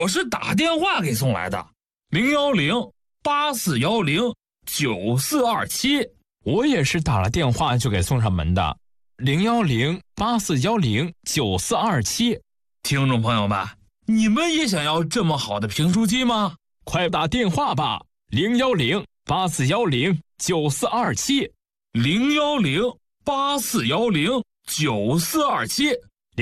我是打电话给送来的，010-8410-9427。 我也是打了电话就给送上门的，010-8410-9427。 听众朋友们，你们也想要这么好的评书机吗？ 快打电话吧，010-8410-9427。 010-8410-9427。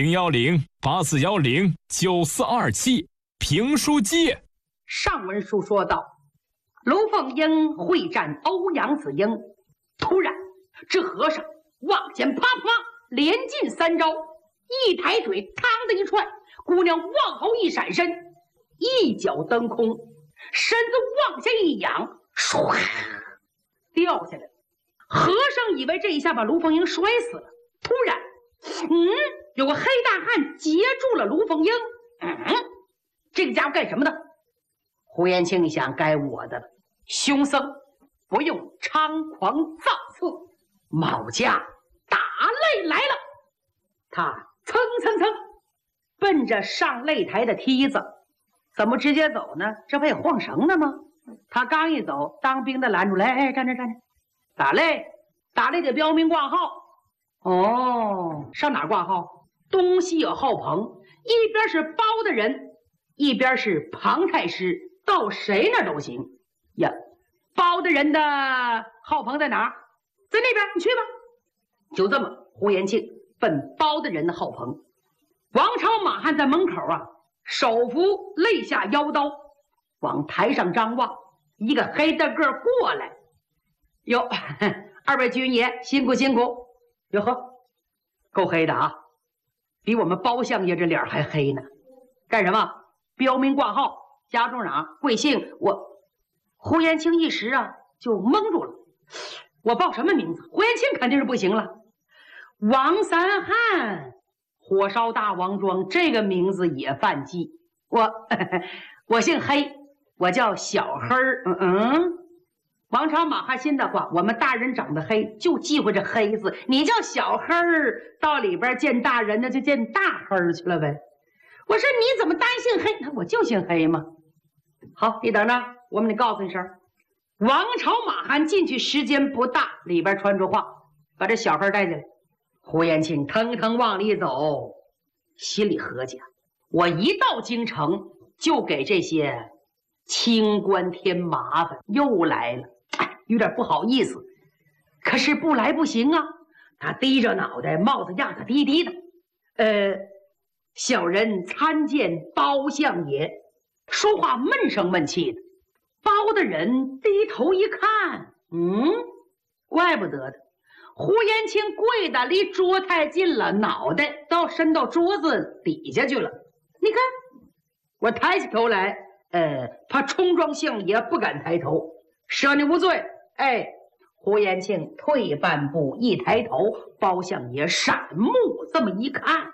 010-8410-9427。评书机。 上文书说到，卢凤英会战欧阳子英，突然这和尚往前啪啪连进3招，一抬腿嘡的一踹，姑娘往后一闪身，一脚蹬空，身子往下一仰，唰掉下来了。和尚以为这一下把卢凤英摔死了，突然有个黑大汉截住了卢凤英。这个家伙干什么的？胡延庆一想，该我的了。凶僧不用猖狂造次，卯家打擂来了。他蹭蹭蹭奔着上擂台的梯子，怎么直接走呢？这不也晃绳呢吗？他刚一走，当兵的拦住，来，哎，站着站着，打擂，打擂得标明挂号。哦，上哪挂号？东西有号棚，一边是包的人，一边是庞太师，到谁那都行呀。包的人的号棚在哪儿？在那边，你去吧。就这么，胡延庆奔包的人的号棚。王朝马汉在门口啊，手扶肋下腰刀，往台上张望。一个黑大个过来，哟，二位军爷辛苦辛苦。哟呵，够黑的啊，比我们包相爷这脸还黑呢。干什么？标明挂号，家住哪？贵姓？我胡延庆一时啊就懵住了。我报什么名字？胡延庆肯定是不行了。王三汉，火烧大王庄，这个名字也犯忌。我姓黑，我叫小黑儿。王朝马汉心的话，我们大人长得黑，就忌讳这黑字。你叫小黑儿，到里边见大人，那就见大黑儿去了呗。我说你怎么单姓黑？我就姓黑嘛。好，你等着，我们得告诉你声。王朝马汉进去时间不大，里边传出话，把这小黑带进来。胡延庆腾腾往里走，心里合计，我一到京城就给这些清官添麻烦，又来了，有点不好意思。可是不来不行啊。他低着脑袋，帽子压得低低的。小人参见包相爷。说话闷声闷气的。包的人低头一看，怪不得的。胡延庆跪的离桌太近了，脑袋都伸到桌子底下去了。你看，我抬起头来，怕冲撞相爷不敢抬头，赦你无罪。胡延庆退半步，一抬头，包相爷闪目这么一看，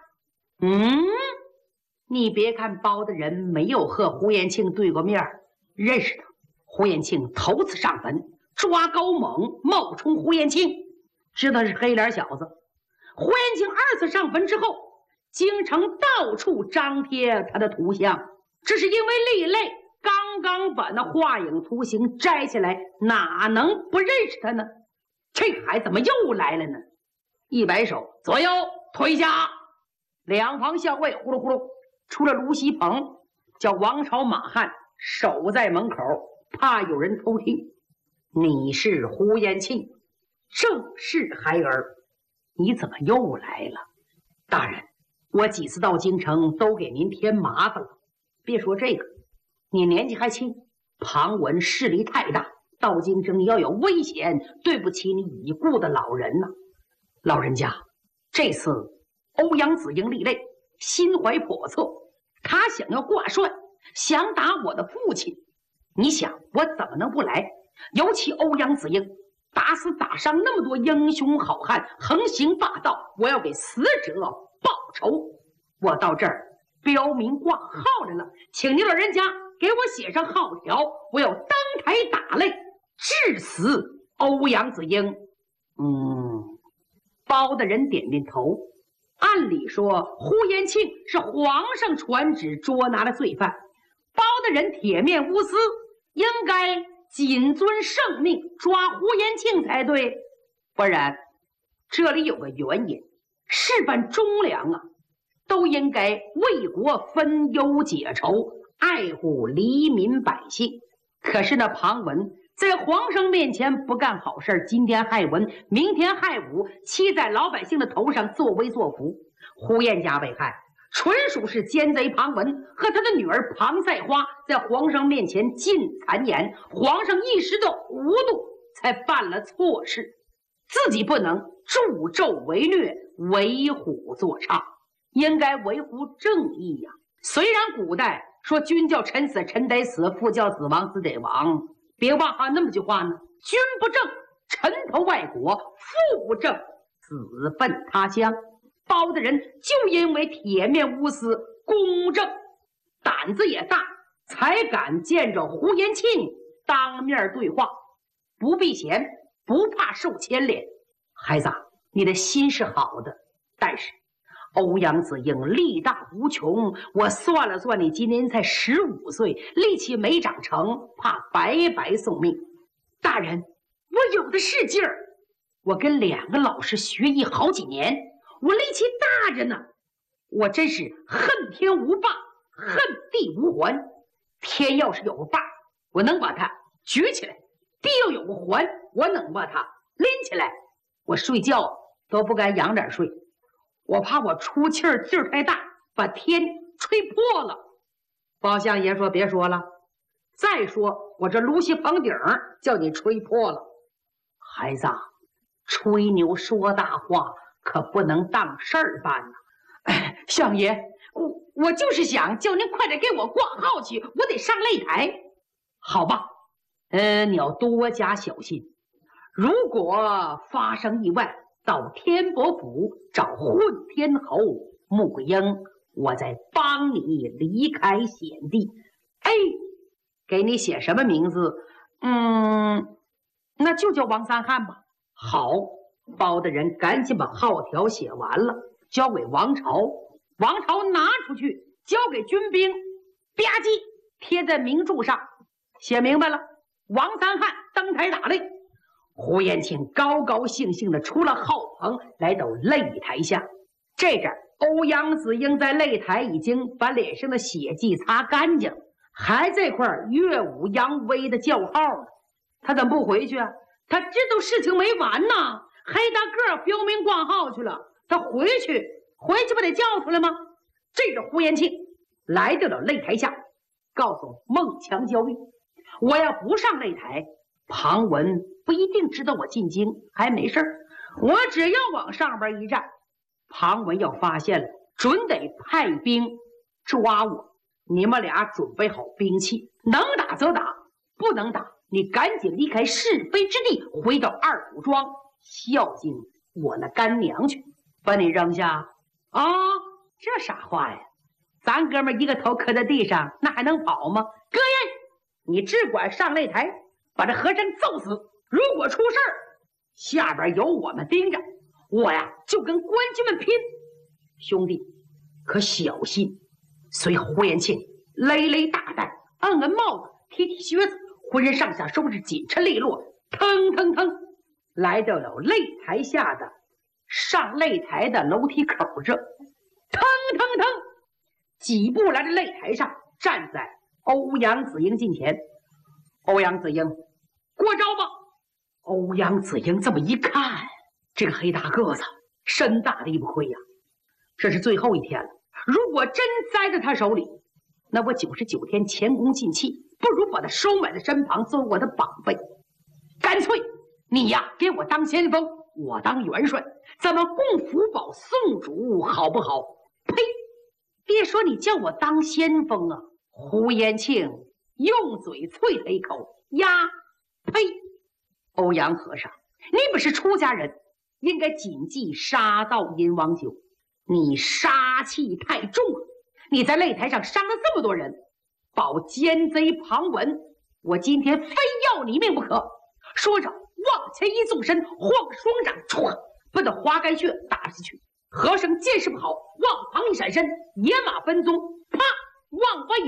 你别看包的人没有和胡延庆对过面，认识他。胡延庆头次上坟，抓高猛冒充胡延庆，知道是黑脸小子。胡延庆2次上坟之后，京城到处张贴他的图像，这是因为厉类刚刚把那画影图形摘下来，哪能不认识他呢？这孩子怎么又来了呢？一摆手，左右退下。两旁校尉呼噜呼噜出了卢锡鹏，叫王朝马汉守在门口，怕有人偷听。你是胡延庆，正是孩儿，你怎么又来了？大人，我几次到京城都给您添麻烦了。别说这个，你年纪还轻，庞文势力太大，到京城要有危险，对不起你已故的老人呐。老人家，这次欧阳子英立擂，心怀叵测，他想要挂帅，想打我的父亲。你想我怎么能不来？尤其欧阳子英打死打伤那么多英雄好汉，横行霸道，我要给死者报仇。我到这儿标明挂号来了，请您老人家给我写上号条，我要登台打擂，致死欧阳子英。包的人点点头。按理说胡延庆是皇上传旨捉拿的罪犯， 的人铁面无私，应该谨遵圣命抓胡延庆才对，不然这里有个原因，事半忠良啊，都应该为国分忧解愁，爱护黎民百姓。可是那庞文在皇上面前不干好事，今天害文，明天害武，骑在老百姓的头上作威作福。胡彦家被害，纯属是奸贼庞文和他的女儿庞赛花在皇上面前尽谗言，皇上一时的糊涂才犯了错事，自己不能助纣为虐，为虎作伥，应该维护正义呀。虽然古代说君叫臣死，臣得死；父叫子亡，子得亡。别忘了那么句话呢：君不正，臣投外国；父不正，子奔他乡。包大人就因为铁面无私、公正，胆子也大，才敢见着胡延庆当面对话，不避嫌，不怕受牵连。孩子，你的心是好的，但是欧阳子英力大无穷，我算了算，你今年才15岁，力气没长成，怕白白送命。大人，我有的是劲儿，我跟2个老师学艺好几年，我力气大着呢。我真是恨天无霸，恨地无环。天要是有个霸，我能把它举起来；地要有个环，我能把它拎起来。我睡觉都不敢仰点睡，我怕我出气儿劲儿太大，把天吹破了。包相爷说别说了，再说我这芦席棚顶叫你吹破了。孩子，吹牛说大话可不能当事儿办呐。哎，相爷，我就是想叫您快点给我挂号去，我得上擂台。好吧，你要多加小心。如果发生意外，到天伯府找混天侯穆桂英，我再帮你离开险地。哎，给你写什么名字？那就叫王三汉吧。好，包大人赶紧把号条写完了，交给王朝。王朝拿出去，交给军兵，吧唧贴在明柱上，写明白了。王三汉登台打擂。胡延庆高高兴兴地出了号棚，来到擂台下。这阵欧阳子英在擂台已经把脸上的血迹擦干净，还在块乐舞扬威的叫号呢。他怎么不回去啊？他知道事情没完呢，黑大个标明挂号去了。他回去不得叫出来吗？这阵胡延庆来到了擂台下，告诉孟强交易，我要不上擂台，庞文不一定知道我进京，还没事儿。我只要往上边一站，庞文要发现了，准得派兵抓我。你们俩准备好兵器，能打则打，不能打，你赶紧离开是非之地，回到二虎庄孝敬我那干娘去。把你扔下啊？这啥话呀？咱哥们一个头磕在地上，那还能跑吗？哥呀，你只管上擂台，把这和珅揍死。如果出事儿，下边有我们盯着，我呀就跟官军们拼。兄弟可小心。随胡延庆勒勒大带，摁摁帽子，踢踢靴子，浑身上下收拾紧抻利落，腾腾腾来到了擂台下的上擂台的楼梯口这，腾腾腾几步来到擂台上，站在欧阳子英近前。欧阳子英，过招吧。欧阳子英这么一看，这个黑大个子身大力不亏呀，这是最后一天了。如果真栽在他手里，那我99天前功尽弃，不如把他收买在身旁，作为我的宝贝。干脆你呀给我当先锋，我当元帅，咱们共福保宋主，好不好？呸！别说你叫我当先锋啊！胡延庆用嘴啐他一口呀！呸！欧阳和尚，你不是出家人，应该谨记杀盗淫枉酒。你杀气太重了，你在擂台上伤了这么多人，保奸贼庞文，我今天非要你命不可。说着往前一纵身，晃双掌，唰，把那花盖穴打下去。和尚见势不好，往旁一闪身，野马分鬃，啪，往外一奔，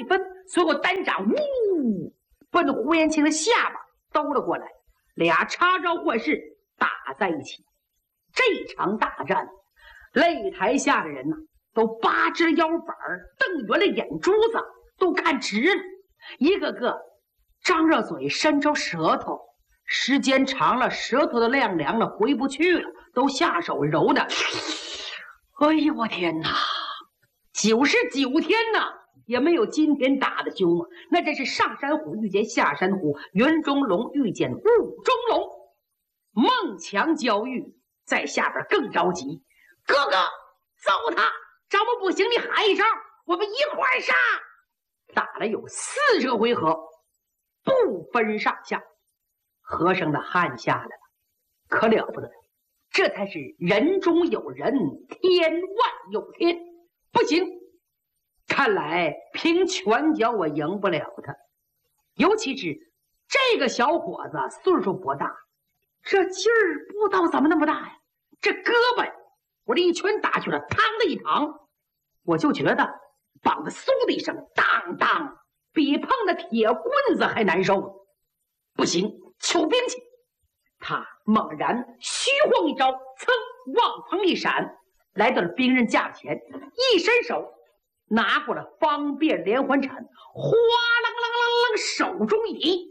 随后单掌呜奔胡延庆的下巴兜了过来，俩插招换式打在一起。这场大战，擂台下的人都拔直了腰板，瞪圆了眼珠子，都看直了，一个个张着嘴，伸着舌头，时间长了，舌头都晾凉了，回不去了，都下手揉的。哎呦我天哪，99天呐，也没有今天打的凶啊！那真是上山虎遇见下山虎，云中龙遇见雾中龙。孟强焦豫在下边更着急，哥哥揍他，招募不行你喊一声，我们一块儿杀。打了有40个回合，不分上下，和尚的汗下来了，可了不得，这才是人中有人，天外有天。不行，看来凭拳脚我赢不了他，尤其是这个小伙子岁数不大，这劲儿不知道怎么那么大呀，这胳膊我这一拳打去了，嘡的一躺，我就觉得膀子嗖的一声，当当，比碰的铁棍子还难受。不行，求兵去！他猛然虚晃一招，噌，往旁一闪，来到了兵刃架前，一伸手拿过了方便连环铲，哗啷啷啷啷，手中一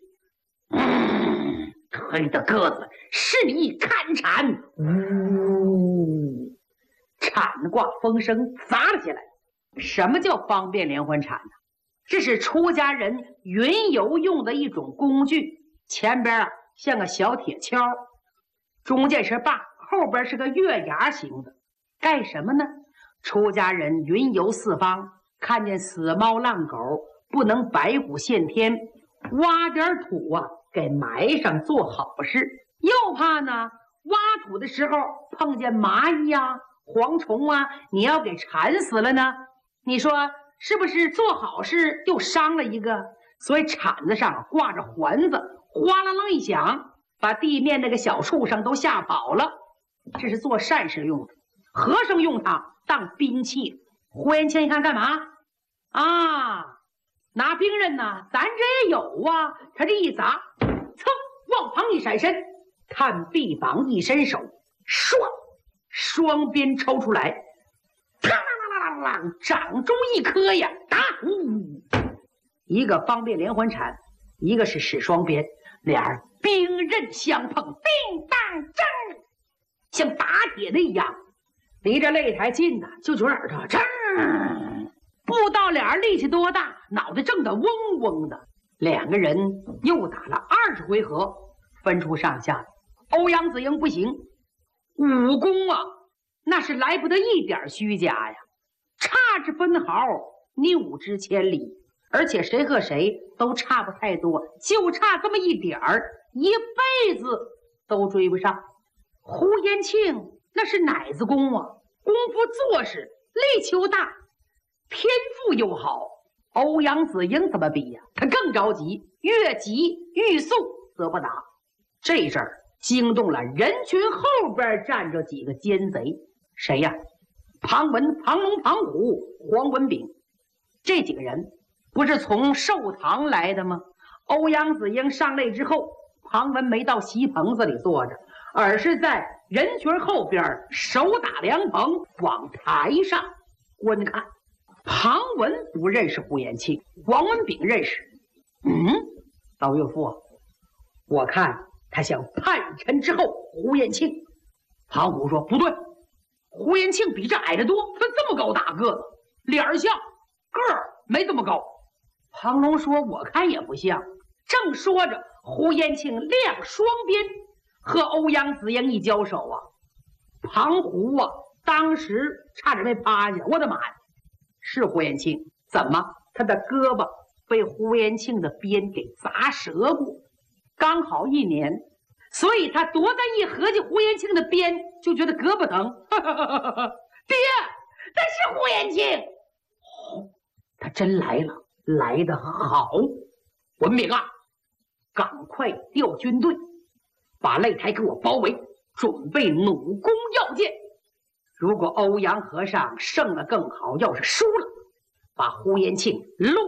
推的个子是你一看铲，呜，铲挂风声砸了下来。什么叫方便连环铲呢？这是出家人云游用的一种工具，前边像个小铁锹，中间是把，后边是个月牙形的。干什么呢？出家人云游四方，看见死猫浪狗，不能白骨现天，挖点土给埋上做好事，又怕呢挖土的时候碰见蚂蚁蝗虫你要给缠死了呢，你说是不是做好事又伤了一个？所以铲子上挂着环子，哗啦啦一响，把地面那个小畜生都吓跑了。这是做善事用的，和尚用它当兵器。胡延庆一看干嘛拿兵刃呢？咱这也有他这一砸，噌，往旁一闪身，看臂膀一伸手，唰，双鞭抽出来，啪啦啦啦啦，掌中一颗呀，打！一个方便连环铲，一个是使双鞭，俩人兵刃相碰，叮当铮，像打铁的一样。离着擂台近就觉得耳朵铮，不到俩人力气多大，脑袋震得嗡嗡的。两个人又打了20回合，分出上下。欧阳子英不行，武功那是来不得一点虚假呀，差之分毫，谬之千里，而且谁和谁都差不太多，就差这么一点儿，一辈子都追不上。胡延庆那是奶子功功夫做事力求大，天赋又好。欧阳子英怎么比呀？他更着急，越急欲速则不达。这阵儿惊动了人群后边站着几个奸贼，谁呀？庞文、庞龙、庞虎、黄文炳，这几个人不是从寿堂来的吗？欧阳子英上擂之后，庞文没到席棚子里坐着，而是在人群后边手打凉棚往台上观看。庞文不认识胡延庆，黄文炳认识。老岳父，我看他像叛臣之后胡延庆。庞虎说不对，胡延庆比这矮得多，他这么高大个子，脸儿像，个儿没这么高。庞龙说我看也不像。正说着，胡延庆亮双鞭和欧阳子英一交手庞虎当时差点没趴下。我的妈呀，是胡延庆，怎么他的胳膊被胡延庆的鞭给砸折过，刚好1年，所以他多再一合计胡延庆的鞭，就觉得胳膊疼。爹，那是胡延庆，他真来了，来得好。文炳赶快调军队，把擂台给我包围，准备弩弓要箭。如果欧阳和尚胜了更好，要是输了，把胡延庆乱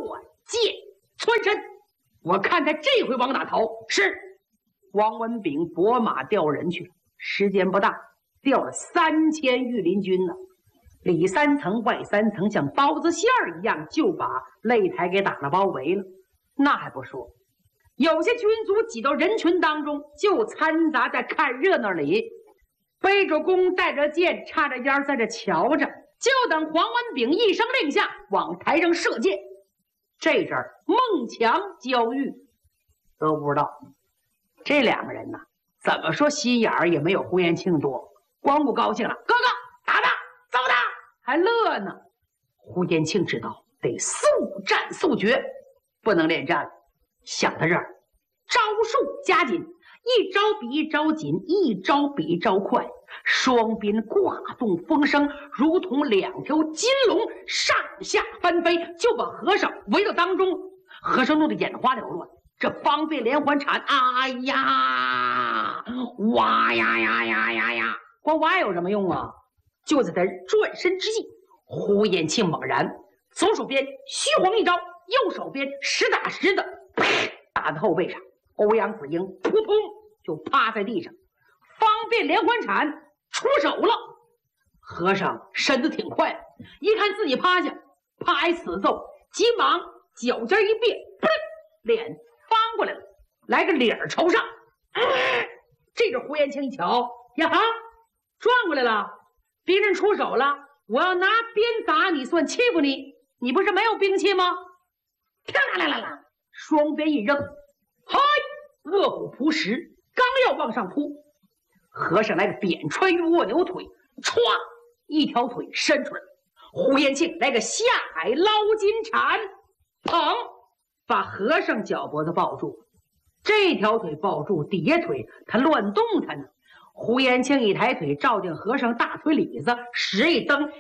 剑窜身。我看他这回往哪逃？是王文炳拨马调人去了，时间不大，调了3000御林军呢，里3层外3层，像包子馅儿一样，就把擂台给打了包围了。那还不说，有些军卒挤到人群当中，就掺杂在看热闹里，背着弓，带着剑，插着腰在这瞧着，就等黄文炳一声令下，往台上射箭。这阵儿孟强、焦裕都不知道，这2个人呢，怎么说心眼儿也没有胡延庆多，光顾高兴了，哥哥打他，揍他，还乐呢。胡延庆知道得速战速决，不能恋战了。想到这儿，招数加紧，一招比一招紧，一招比一招快，双鞭挂动风声，如同2条金龙上下翻飞，就把和尚围到当中。和尚弄得眼花缭乱，这方便连环铲，哎呀，哇呀呀呀呀呀，光挖有什么用啊？就在他转身之际，胡延庆猛然左手边虚晃一招，右手边实打实的打在后背上，欧阳子英扑通就趴在地上。方便连环铲出手了，和尚身子挺快，一看自己趴下，怕挨死揍，急忙脚尖一别，脸翻过来了，来个脸朝上。这个胡延庆一瞧，呀哈，转过来了，别人出手了，我要拿鞭打你算欺负你，你不是没有兵器吗？啦，双鞭一扔，嗨，饿虎扑食，刚要往上扑，和尚来个扁穿蜗牛腿，歘，一条腿伸出来。胡延庆来个下海捞金铲，砰，把和尚脚脖子抱住，这条腿抱住，底下腿他乱动弹呢。胡延庆一抬腿照进和尚大腿里子，使一蹬，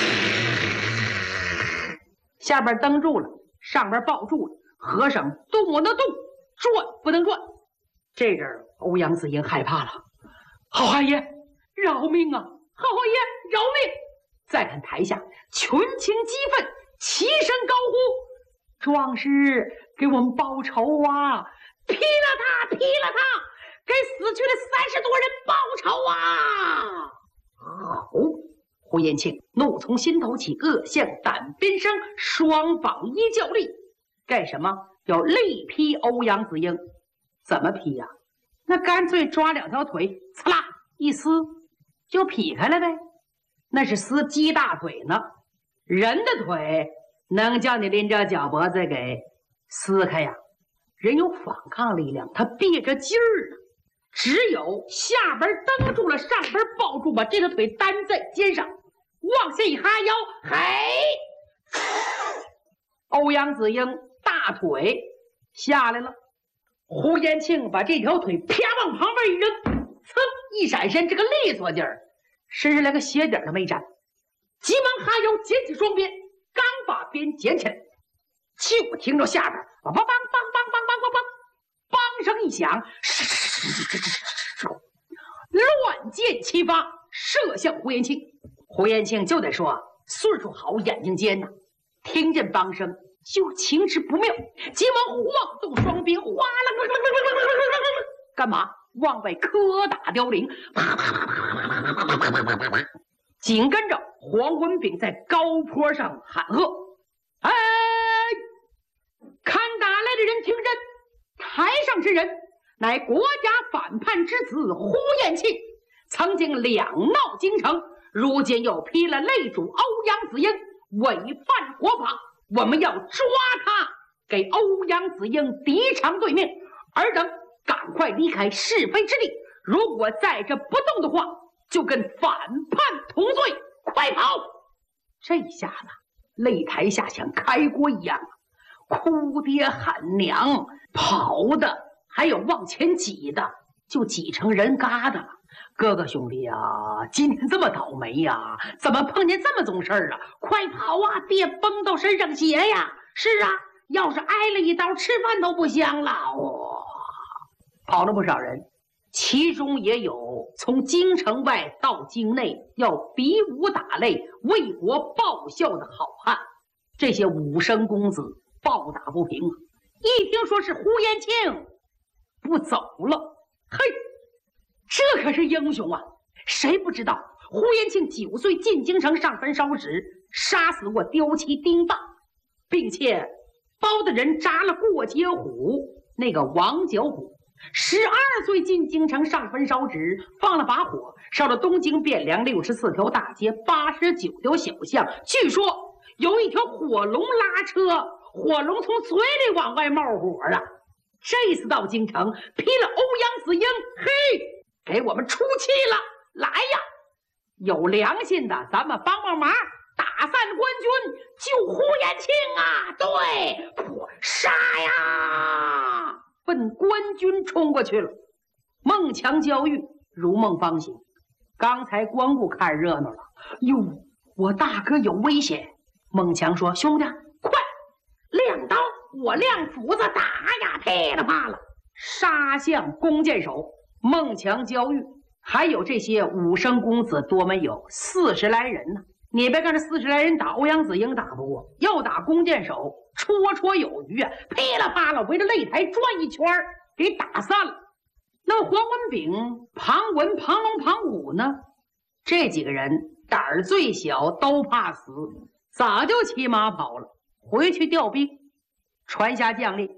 下边蹬住了，上边抱住了，和尚动不能动，转不能转。这阵欧阳子英害怕了，好汉爷饶命啊，好汉爷饶命！再看台下群情激愤，齐声高呼，壮士给我们报仇啊，劈了他，劈了他，给死去的30多人报仇啊！好，胡延庆怒从心头起，恶向胆边生，双膀一较力，干什么？要力劈欧阳子英。怎么劈呀？那干脆抓2条腿，刺啦一撕就劈开了呗。那是撕鸡大腿呢，人的腿能叫你拎着脚脖子给撕开呀？人有反抗力量，他憋着劲儿呢，只有下边蹬住了，上边抱住，把这条腿担在肩上，往下一哈腰，嘿，欧阳子英大腿下来了。胡延庆把这条腿啪往旁边一扔，噌一闪身，这个利索劲儿，身上连个鞋底都没沾，急忙哈腰捡起双鞭，刚把鞭捡起来，就听着下边梆梆梆梆梆梆梆梆梆声一响，乱箭齐发，射向胡延庆。胡延庆就得说岁数好，眼睛尖呐，听见梆声就情之不妙，急忙晃动双鞭，哗啦，干嘛？往外磕打凋零。紧跟着黄文炳在高坡上喊喝：“哎，看打来的人听真，台上之人乃国家反叛之子胡延庆，曾经两闹京城，如今又劈了擂主欧阳子英，违犯国法，我们要抓他，给欧阳子英敌偿对命。尔等赶快离开是非之地，如果在这不动的话，就跟反叛同罪，快跑！”这下子擂台下像开锅一样，哭爹喊娘，跑的还有往前挤的，就挤成人疙瘩了。哥哥兄弟啊，今天这么倒霉呀，怎么碰见这么种事儿啊？快跑啊，别崩到身上血呀！是啊，要是挨了一刀，吃饭都不香了。哇，跑了不少人，其中也有从京城外到京内要比武打擂、为国报效的好汉。这些武生公子暴打不平啊！一听说是呼延庆不走了，嘿，这可是英雄啊！谁不知道呼延庆9岁进京城上坟烧纸，杀死过刁旗丁霸，并且包的人扎了过街虎那个王角虎。12岁进京城上坟烧纸，放了把火，烧了东京汴梁64条大街89条小巷。据说有一条火龙拉车，火龙从嘴里往外冒火啊！这次到京城劈了欧阳子英，嘿，给我们出气了！来呀，有良心的，咱们帮帮忙，打散官军，救呼延庆啊！对，破杀呀！奔官军冲过去了。孟强、焦裕如梦方醒，刚才光顾看热闹了，哟，我大哥有危险！孟强说：“兄弟，快亮刀，我亮斧子，打呀！”噼里啪啦，杀向弓箭手。孟强、焦裕还有这些武生公子多没有40来人呢。你别看这40来人打欧阳子英打不过，要打弓箭手绰绰有余啊！噼里啪啦围着擂台转一圈，给打散了。那黄文炳、庞文、庞龙、庞武呢？这几个人胆儿最小，都怕死，早就骑马跑了，回去调兵。传下将令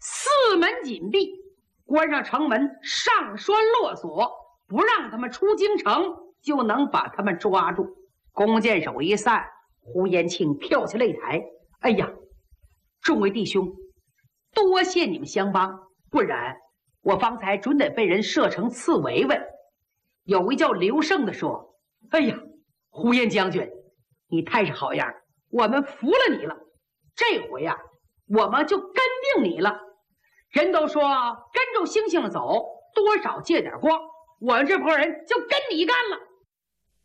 ，4门紧闭，关上城门，上栓落锁，不让他们出京城，就能把他们抓住。弓箭手一散，呼延庆跳下擂台：“哎呀，众位弟兄，多谢你们相帮，不然我方才准得被人射成刺猬猬。”有位叫刘胜的说：“哎呀，呼延将军，你太是好样，我们服了你了。这回呀，我们就跟定你了。人都说跟着星星走，多少借点光，我们这波人就跟你干了。”